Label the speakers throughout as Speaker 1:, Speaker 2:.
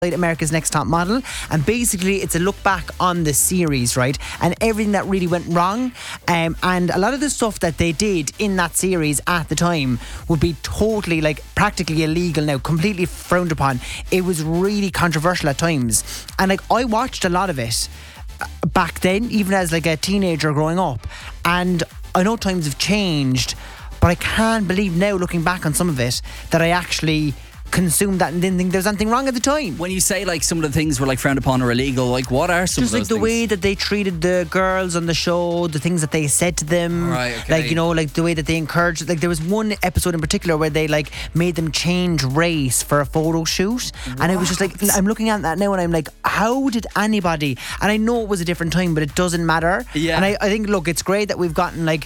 Speaker 1: America's Next Top Model, and basically it's a look back on the series, right, and everything that really went wrong, and a lot of the stuff that they did in that series at the time would be totally, like, practically illegal now, completely frowned upon. It was really controversial at times, and like I watched a lot of it back then, even as like a teenager growing up, and I know times have changed, but I can't believe now, looking back on some of it, that I actually consumed that and didn't think there was anything wrong at the time.
Speaker 2: When you say like some of the things were like frowned upon or illegal, like what are some
Speaker 1: just
Speaker 2: of those
Speaker 1: like the
Speaker 2: things?
Speaker 1: way that they treated the girls on the show, the things that they said to them,
Speaker 2: Right, okay.
Speaker 1: like, you know, like the way that they encouraged, like there was one episode in particular where they like made them change race for a photo shoot, and it was just like, I'm looking at that now and I'm like, how did anybody, and I know it was a different time, but it doesn't matter.
Speaker 2: Yeah.
Speaker 1: And I think, look, it's great that we've gotten like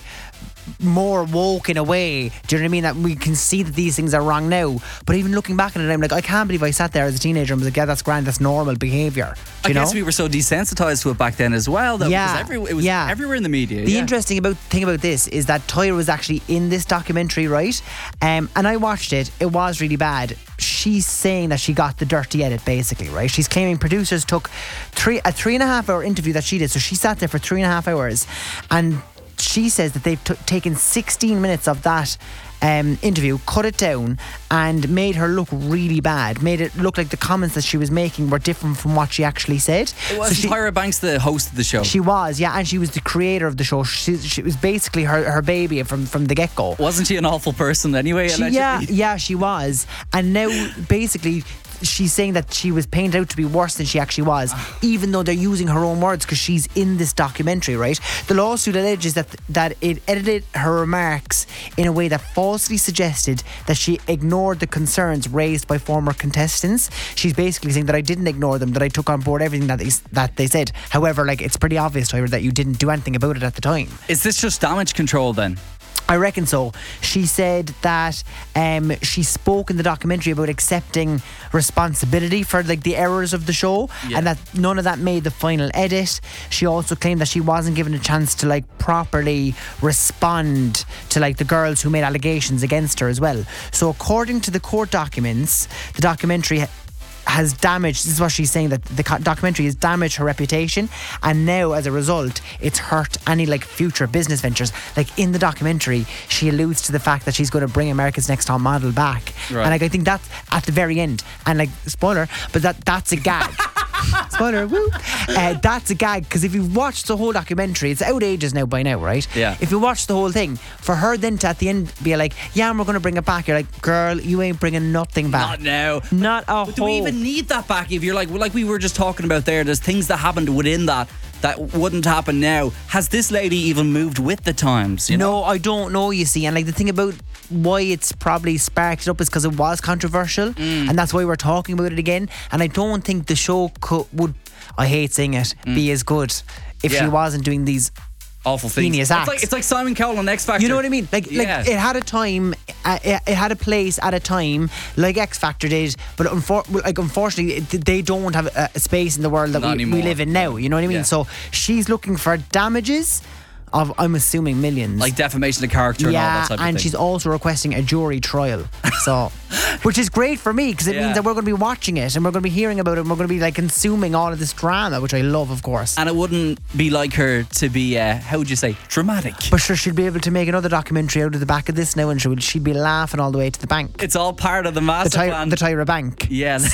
Speaker 1: more woke in a way, do you know what I mean, that we can see that these things are wrong now, but even looking back on it, I'm like, I can't believe I sat there as a teenager and was like, yeah, that's grand, that's normal behaviour.
Speaker 2: I guess we were so desensitized to it back then as well, though,
Speaker 1: Yeah,
Speaker 2: because it was
Speaker 1: yeah.
Speaker 2: everywhere in the media.
Speaker 1: The interesting thing about this is that Tyra was actually in this documentary, right? And I watched it. It was really bad. She's saying that she got the dirty edit, basically, right? She's claiming producers took a 3.5 hour interview that she did. So she sat there for 3.5 hours, and she says that they've taken 16 minutes of that interview, cut it down, and made her look really bad. Made it look like the comments that she was making were different from what she actually said.
Speaker 2: It was Tyra Banks, the host of the show.
Speaker 1: She was, yeah, and she was the creator of the show. She was basically her baby from the get-go.
Speaker 2: Wasn't she an awful person anyway?
Speaker 1: Yeah, she was. And now, basically, she's saying that she was painted out to be worse than she actually was, even though they're using her own words because she's in this documentary, right? The lawsuit alleges that it edited her remarks in a way that falsely suggested that she ignored the concerns raised by former contestants. She's basically saying that I didn't ignore them, that I took on board everything that they said. However, like, it's pretty obvious, Tyra, that you didn't do anything about it at the time.
Speaker 2: Is this just damage control then?
Speaker 1: I reckon so. She said that she spoke in the documentary about accepting responsibility for like the errors of the show, and that none of that made the final edit. She also claimed that she wasn't given a chance to like properly respond to like the girls who made allegations against her as well. So according to the court documents, the documentary has damaged, this is what she's saying, that the documentary has damaged her reputation, and now as a result it's hurt any like future business ventures. Like in the documentary she alludes to the fact that she's going to bring America's Next Top Model back,
Speaker 2: right.
Speaker 1: And like I think that's at the very end, and like spoiler, but that's a gag. Spoiler, woo. That's a gag, because if you've watched the whole documentary, it's out ages now by now, right?
Speaker 2: Yeah.
Speaker 1: If you watch the whole thing, for her then to at the end be like, yeah, and we're going to bring it back, you're like, girl, you ain't bringing nothing back.
Speaker 2: Not now.
Speaker 1: Not a
Speaker 2: Do we even need that back? If you're like we were just talking about there's things that happened within that wouldn't happen now. Has this lady even moved with the times? You know?
Speaker 1: No, I don't know, you see. And like the thing about why it's probably sparked it up is because it was controversial, and that's why we're talking about it again. And I don't think the show would, I hate saying it, be as good if she wasn't doing these
Speaker 2: awful things. It's like Simon Cowell on X Factor.
Speaker 1: You know what I mean? Like it had a time, it had a place at a time, like X Factor did. But unfortunately, they don't have a space in the world that we live in now. You know what I mean?
Speaker 2: Yeah.
Speaker 1: So she's looking for damages of, I'm assuming, millions.
Speaker 2: Like defamation of character and all that type of thing.
Speaker 1: And she's also requesting a jury trial. So, which is great for me, because it means that we're going to be watching it and we're going to be hearing about it and we're going to be like consuming all of this drama, which I love, of course.
Speaker 2: And it wouldn't be like her to be, how would you say, dramatic.
Speaker 1: But sure, she'll be able to make another documentary out of the back of this now, and she'd be laughing all the way to the bank.
Speaker 2: It's all part of the master plan.
Speaker 1: The Tyra Bank.
Speaker 2: Yes.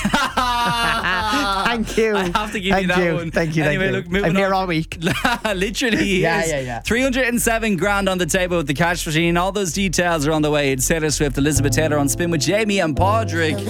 Speaker 1: Thank you.
Speaker 2: I have to give you that one.
Speaker 1: Thank you.
Speaker 2: Anyway,
Speaker 1: thank you.
Speaker 2: look, moving
Speaker 1: I'm here
Speaker 2: on.
Speaker 1: all week.
Speaker 2: Literally, he is.
Speaker 1: Yeah.
Speaker 2: 307 grand on the table with the cash machine. All those details are on the way. It's Taylor Swift, Elizabeth Taylor on Spin with Jamie and Padraig.